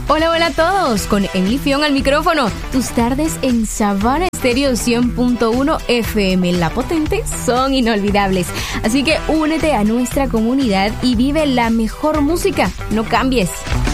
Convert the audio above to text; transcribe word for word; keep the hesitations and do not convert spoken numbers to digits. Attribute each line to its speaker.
Speaker 1: Hola, hola a todos, con Emily Fion al micrófono. Tus tardes en Savana Estéreo cien punto uno F M, La Potente, son inolvidables. Así que únete a nuestra comunidad y vive la mejor música. No cambies.